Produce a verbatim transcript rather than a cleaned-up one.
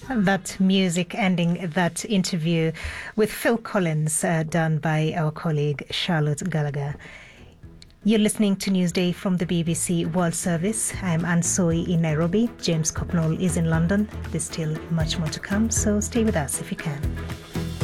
That music ending that interview with Phil Collins, uh, done by our colleague Charlotte Gallagher. You're listening to Newsday from the B B C World Service. I'm Anne Soy in Nairobi. James Copnall is in London. There's still much more to come, so stay with us if you can.